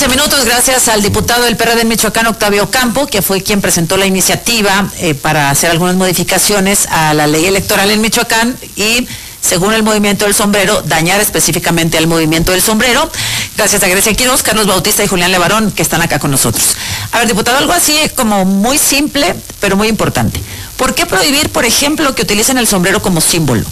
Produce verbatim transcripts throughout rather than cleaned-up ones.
quince minutos, gracias al diputado del P R D en Michoacán, Octavio Campo, que fue quien presentó la iniciativa eh, para hacer algunas modificaciones a la ley electoral en Michoacán y, según el Movimiento del Sombrero, dañar específicamente al Movimiento del Sombrero. Gracias a Grecia Quiroz, Carlos Bautista y Julián Levarón, que están acá con nosotros. A ver, diputado, algo así como muy simple, pero muy importante. ¿Por qué prohibir, por ejemplo, que utilicen el sombrero como símbolo?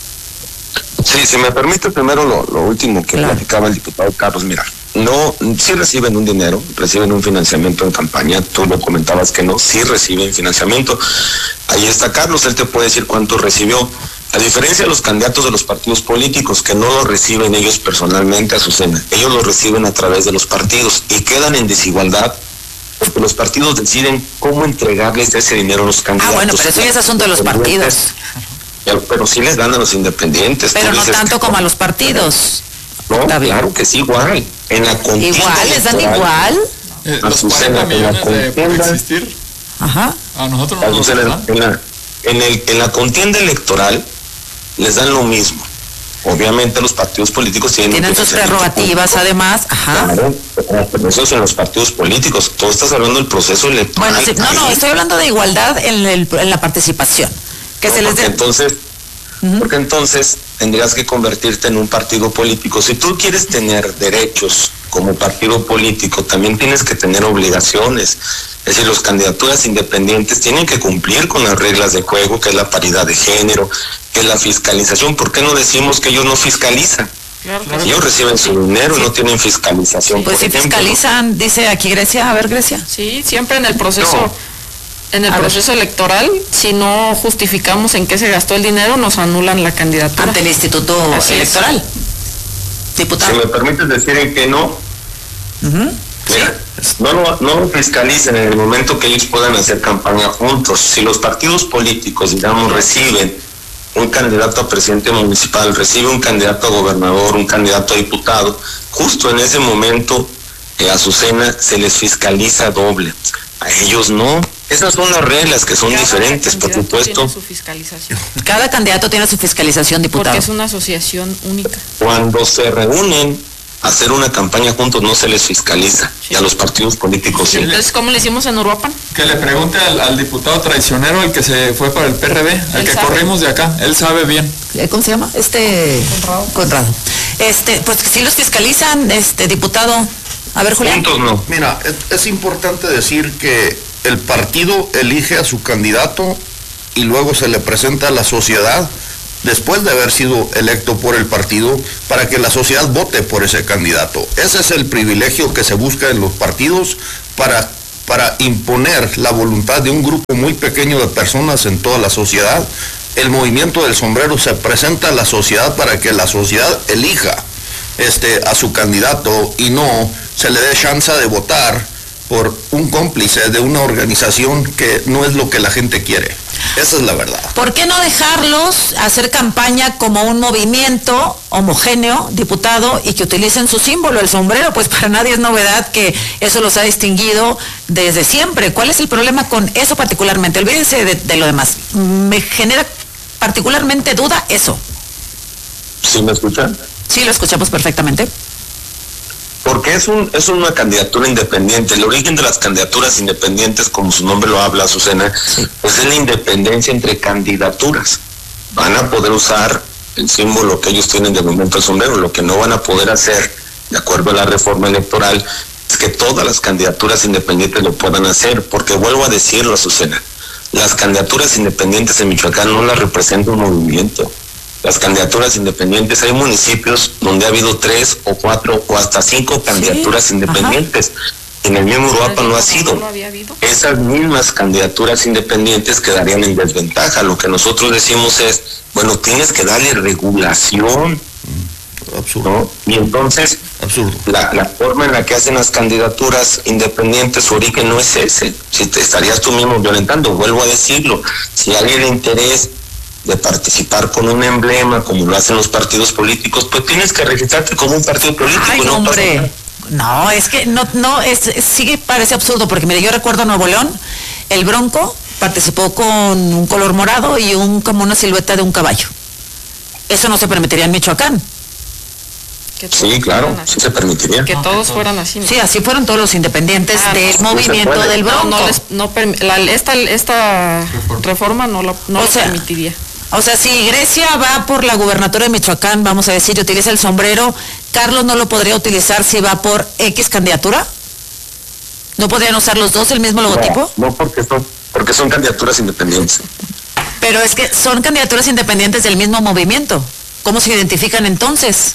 Sí, si me permite primero lo, lo último que claro. platicaba el diputado Carlos, mira, no, sí reciben un dinero, reciben un financiamiento en campaña, tú lo comentabas que no, sí reciben financiamiento. Ahí está Carlos, él te puede decir cuánto recibió. A diferencia de los candidatos de los partidos políticos, que no lo reciben ellos personalmente, Azucena, ellos lo reciben a través de los partidos y quedan en desigualdad porque los partidos deciden cómo entregarles ese dinero a los candidatos. Ah, bueno, pero eso ya es asunto de los partidos. Pero, pero sí les dan a los independientes. Pero no tanto como a los partidos. No, claro que sí, igual. En la contienda ¿Igual? ¿Les dan igual? Eh, los cuarenta millones de por existir. Ajá. A nosotros no nos dan. En la, en, el, en la contienda electoral les dan lo mismo. Obviamente los partidos políticos tienen... Tienen sus prerrogativas además, ajá. Claro, pero eso es en los partidos políticos. Tú estás hablando del proceso electoral. Bueno, sí, no, no, estoy hablando de igualdad en, el, en la participación. Que no, se les dé... Entonces, uh-huh. Porque entonces tendrías que convertirte en un partido político. Si tú quieres tener derechos como partido político, también tienes que tener obligaciones. Es decir, las candidaturas independientes tienen que cumplir con las reglas de juego, que es la paridad de género, que es la fiscalización. ¿Por qué no decimos que ellos no fiscalizan? Claro, claro. Ellos reciben su dinero y no tienen fiscalización. Pues si fiscalizan, dice aquí Grecia, a ver Grecia. Sí, siempre en el proceso... No. En el a proceso ver. electoral, si no justificamos en qué se gastó el dinero, nos anulan la candidatura. Ante el Instituto Así Electoral. Es. Diputado. Si me permites decir en que no, uh-huh. mira, sí. no, lo, no lo fiscalicen en el momento que ellos puedan hacer campaña juntos. Si los partidos políticos, digamos, reciben un candidato a presidente municipal, recibe un candidato a gobernador, un candidato a diputado, justo en ese momento, eh, Azucena, se les fiscaliza doble. A ellos no. Esas son las reglas que son Cada diferentes, por supuesto. Tiene su fiscalización. Cada candidato tiene su fiscalización, diputado. Porque es una asociación única. Cuando se reúnen a hacer una campaña juntos no se les fiscaliza, sí. Y a los partidos políticos sí. Entonces, ¿cómo le hicimos en Uruapan? Que le pregunte al, al diputado traicionero, el que se fue para el P R D, el que sabe. corrimos de acá, él sabe bien. ¿Cómo se llama? Este... Conrado. Conrado. Este, pues si los fiscalizan, este diputado. A ver, Julián. Juntos no. Mira, es, es importante decir que el partido elige a su candidato y luego se le presenta a la sociedad después de haber sido electo por el partido para que la sociedad vote por ese candidato. Ese es el privilegio que se busca en los partidos para, para imponer la voluntad de un grupo muy pequeño de personas en toda la sociedad. El movimiento del sombrero se presenta a la sociedad para que la sociedad elija este, a su candidato y no se le dé chance de votar por un cómplice de una organización que no es lo que la gente quiere. Esa es la verdad. ¿Por qué no dejarlos hacer campaña como un movimiento homogéneo, diputado, y que utilicen su símbolo, el sombrero? Pues para nadie es novedad que eso los ha distinguido desde siempre. ¿Cuál es el problema con eso particularmente? Olvídense de, de lo demás. Me genera particularmente duda eso. ¿Sí me escuchan? Sí, lo escuchamos perfectamente. Porque es un es una candidatura independiente. El origen de las candidaturas independientes, como su nombre lo habla, Azucena, sí. Pues es la independencia entre candidaturas. Van a poder usar el símbolo que ellos tienen de Movimiento del Sombrero. Lo que no van a poder hacer, de acuerdo a la reforma electoral, es que todas las candidaturas independientes lo puedan hacer. Porque vuelvo a decirlo, Azucena, las candidaturas independientes en Michoacán no las representa un movimiento. Las candidaturas independientes, hay municipios donde ha habido tres o cuatro o hasta cinco candidaturas sí, independientes. Ajá. En el mismo Uruapan no ha sido. ¿No había habido? Esas mismas candidaturas independientes quedarían en desventaja. Lo que nosotros decimos es, bueno, tienes que darle regulación. Absurdo. ¿No? Y entonces, absurdo. La, la forma en la que hacen las candidaturas independientes, su origen no es ese. Si te estarías tú mismo violentando, vuelvo a decirlo. Si hay el interés de participar con un emblema, como lo hacen los partidos políticos, pues tienes que registrarte como un partido político. Ay, no hombre, no, es que no, no, es, es sí parece absurdo, porque mire, yo recuerdo a Nuevo León, el Bronco participó con un color morado y un como una silueta de un caballo. Eso no se permitiría en Michoacán. Que todos Sí, claro, fueran así. sí se permitiría. Que todos fueran así, ¿no? Sí, así fueron todos los independientes Ah, del no, movimiento puede. del No, Bronco. no les, no permi- la, esta, esta Reforma. reforma no lo, no O lo sea, permitiría. O sea, si Grecia va por la gubernatura de Michoacán, vamos a decir, y utiliza el sombrero, ¿Carlos no lo podría utilizar si va por X candidatura? ¿No podrían usar los dos el mismo logotipo? No, no porque son, porque son candidaturas independientes. Pero es que son candidaturas independientes del mismo movimiento. ¿Cómo se identifican entonces?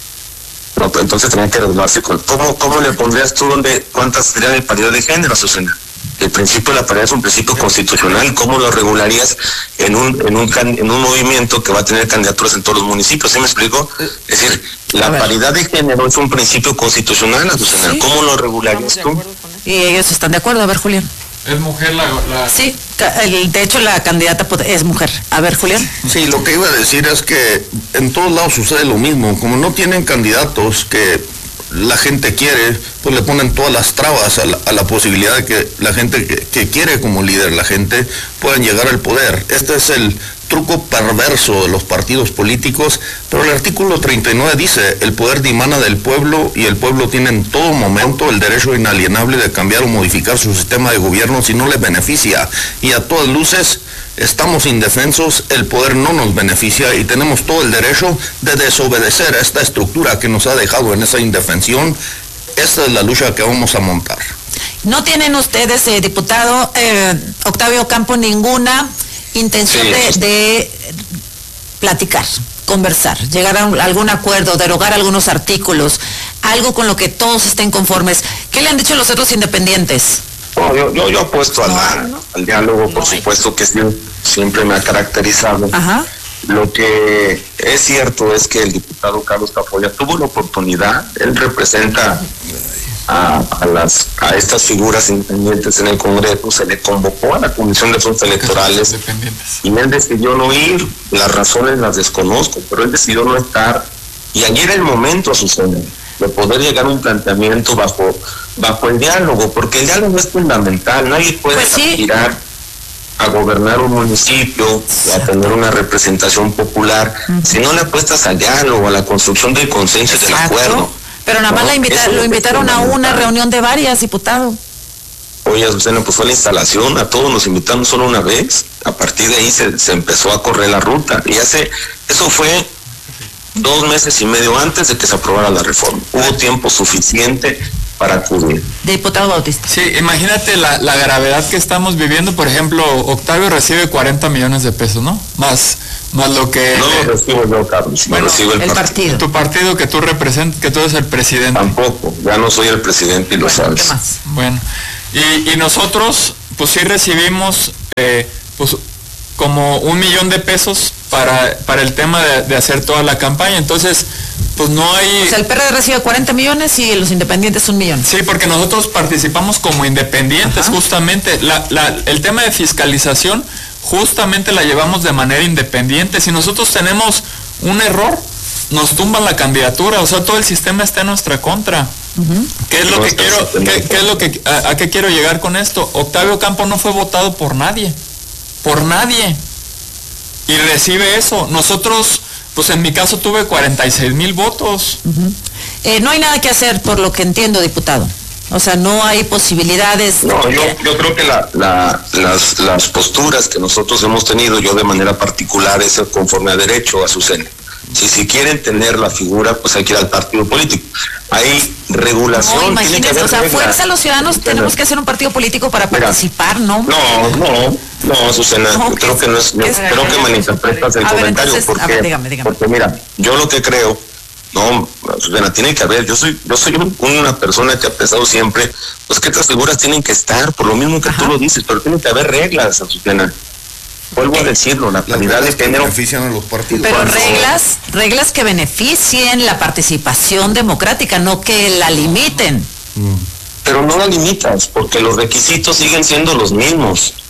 No, pero entonces tendrían que regularse con... ¿Cómo, cómo le pondrías tú donde, cuántas serían el paridad de género, Azucena? El principio de la paridad es un principio constitucional. ¿Cómo lo regularías en un, en un, can- en un movimiento que va a tener candidaturas en todos los municipios? ¿Sí me explico? Es decir, la paridad de género es un principio constitucional, Azucena. Sí. ¿Cómo lo regularías Estamos de tú? acuerdo con eso. Y ellos están de acuerdo. A ver, Julián. Es mujer la... la... Sí, ca- el- de hecho la candidata pod- es mujer. A ver, Julián. Sí, lo que iba a decir es que en todos lados sucede lo mismo. Como no tienen candidatos que la gente quiere, pues le ponen todas las trabas a la, a la posibilidad de que la gente que, que quiere como líder, la gente, puedan llegar al poder. Este es el truco perverso de los partidos políticos, pero el artículo treinta y nueve dice, el poder dimana del pueblo y el pueblo tiene en todo momento el derecho inalienable de cambiar o modificar su sistema de gobierno si no le beneficia. Y a todas luces, estamos indefensos, el poder no nos beneficia y tenemos todo el derecho de desobedecer a esta estructura que nos ha dejado en esa indefensión. Esta es la lucha que vamos a montar. ¿No tienen ustedes, eh, diputado eh, Octavio Campo, ninguna intención Sí. de, de platicar, conversar, llegar a un- algún acuerdo, derogar algunos artículos, algo con lo que todos estén conformes? ¿Qué le han dicho los otros independientes? No, yo, yo, yo apuesto a la- No, no. al diálogo, por No hay. supuesto que sí, siempre me ha caracterizado. Ajá. Lo que es cierto es que el diputado Carlos Tafoya tuvo la oportunidad, él representa a, a las a estas figuras independientes en el Congreso, se le convocó a la Comisión de Asuntos Electorales Independientes. y él decidió no ir, las razones las desconozco, pero él decidió no estar y allí era el momento, Azucena, de poder llegar a un planteamiento bajo bajo el diálogo, porque el diálogo es fundamental, nadie puede Pues sí. aspirar a gobernar un municipio, a tener una representación popular, si no le apuestas al diálogo, a la construcción del consenso y del Exacto. acuerdo. Pero nada más No, la invita- eso es lo lo que invitaron es a una fundamental. reunión de varias, diputado. Oye, Azucena, pues fue la instalación, a todos nos invitaron solo una vez, a partir de ahí se, se empezó a correr la ruta, y hace, eso fue dos meses y medio antes de que se aprobara la reforma. Hubo tiempo suficiente para acudir. Diputado Bautista. Sí, imagínate la, la gravedad que estamos viviendo. Por ejemplo, Octavio recibe cuarenta millones de pesos, ¿no? Más, más lo que... No lo recibo yo, Carlos, Bueno, lo recibe el, El partido. partido. tu partido que tú representas, que tú eres el presidente. Tampoco, ya no soy el presidente y lo Bueno, sabes. ¿qué más? Bueno, y, y nosotros, pues sí recibimos, eh, pues como un millón de pesos para, para el tema de, de hacer toda la campaña. Entonces, pues no hay... O sea, el P R D recibe cuarenta millones y los independientes un millón. Sí, porque nosotros participamos como independientes, Ajá. justamente. La, la, el tema de fiscalización, justamente la llevamos de manera independiente. Si nosotros tenemos un error, nos tumban la candidatura, o sea, todo el sistema está en nuestra contra. ¿Qué es lo No que está quiero, el sistema qué, en qué es lo que, a, a qué quiero llegar con esto? Octavio Campo no fue votado por nadie, por nadie. Y recibe eso. Nosotros, pues en mi caso tuve cuarenta y seis mil votos. Eh, no hay nada que hacer, por lo que entiendo, diputado. O sea, no hay posibilidades. de No, que- yo, yo creo que la, la, las, las posturas que nosotros hemos tenido, yo de manera particular, es conforme a derecho, a Azucena. Si, si quieren tener la figura, pues hay que ir al partido político. Hay regulación. No, tiene que imagínense, haber o sea, reglas. fuerza a los ciudadanos, Azucena. tenemos que hacer un partido político para Mira. participar, ¿no? No, no, no, Azucena, No, creo ¿qué que no es? es, yo ¿Qué es? creo que malinterpretas el A ver, comentario, entonces, a porque, ver, dígame, dígame. porque mira, yo lo que creo, no, Azucena, tiene que haber, yo soy, yo soy un- una persona que ha pensado siempre, pues que estas figuras tienen que estar, por lo mismo que Ajá. tú lo dices, pero tiene que haber reglas, Azucena. Vuelvo a decirlo, la Las calidad de reglas que género. benefician a los partidos. Pero Cuando- reglas, reglas que beneficien la participación democrática, no que la limiten. Pero no la limitas, porque los requisitos siguen siendo los mismos.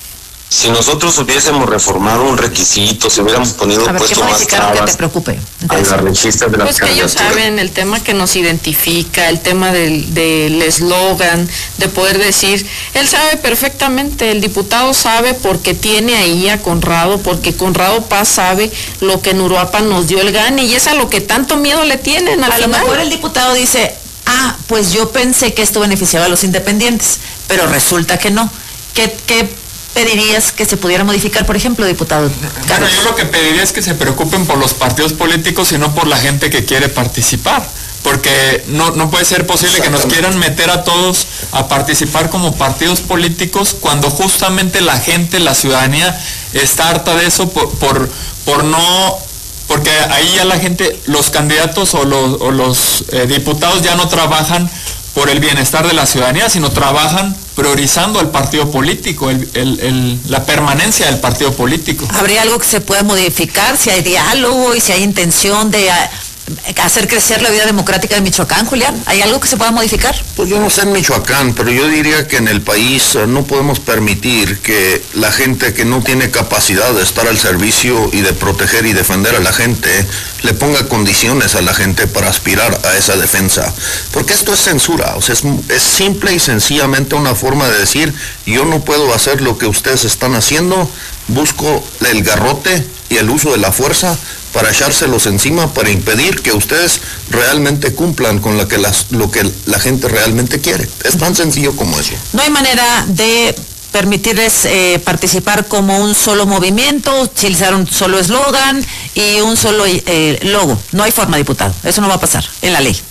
Si nosotros hubiésemos reformado un requisito, si hubiéramos ponido a ver, puesto ¿qué más modificaron que trabas te preocupe? a la regista de las Pues que ellos candidaturas. saben el tema que nos identifica, el tema del del eslogan, de poder decir, él sabe perfectamente, el diputado sabe porque tiene ahí a Conrado, porque Conrado Paz sabe lo que en Uruapan nos dio el gane y es a lo que tanto miedo le tienen al A lo final. mejor el diputado dice, ah, pues yo pensé que esto beneficiaba a los independientes, pero resulta que no. ¿Qué, qué pedirías que se pudiera modificar, por ejemplo, diputado Carlos? Bueno, yo lo que pediría es que se preocupen por los partidos políticos y no por la gente que quiere participar, porque no, no puede ser posible que nos quieran meter a todos a participar como partidos políticos cuando justamente la gente, la ciudadanía, está harta de eso por, por, por no... Porque ahí ya la gente, los candidatos o los, o los eh, diputados ya no trabajan por el bienestar de la ciudadanía, sino trabajan priorizando al partido político, el, el, el, la permanencia del partido político. ¿Habría algo que se pueda modificar, si hay diálogo y si hay intención de a, hacer crecer la vida democrática de Michoacán, Julián? ¿Hay algo que se pueda modificar? Pues yo no sé en Michoacán, pero yo diría que en el país eh, no podemos permitir que la gente que no tiene capacidad de estar al servicio y de proteger y defender a la gente, le ponga condiciones a la gente para aspirar a esa defensa. Porque esto es censura, o sea, es, es simple y sencillamente una forma de decir, yo no puedo hacer lo que ustedes están haciendo, busco el garrote y el uso de la fuerza para echárselos encima, para impedir que ustedes realmente cumplan con lo que, las, lo que la gente realmente quiere. Es tan sencillo como eso. No hay manera de permitirles eh, participar como un solo movimiento, utilizar un solo eslogan y un solo eh, logo. No hay forma, diputado. Eso no va a pasar en la ley.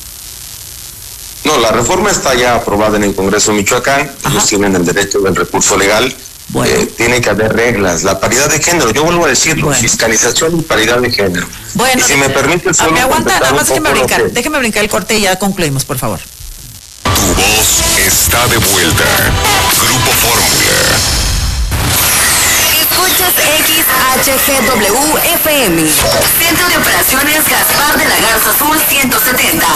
No, la reforma está ya aprobada en el Congreso de Michoacán. Ajá. Ellos tienen el derecho del recurso legal. Bueno. Eh, tiene que haber reglas, la paridad de género, yo vuelvo a decirlo, Bueno. fiscalización y paridad de género. Bueno, y si me permite ah, solo me aguanta, completar nada un más déjeme poco lo brincar, que- déjeme brincar el corte y ya concluimos, por favor. Tu voz está de vuelta. Grupo Fórmula. Escuchas X H G W F M. Centro de Operaciones Gaspar de la Garza Azul ciento setenta.